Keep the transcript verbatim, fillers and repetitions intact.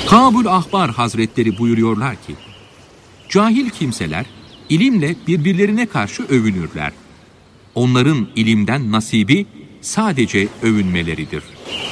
Kâbul Ahbar Hazretleri buyuruyorlar ki, cahil kimseler ilimle birbirlerine karşı övünürler. Onların ilimden nasibi sadece övünmeleridir.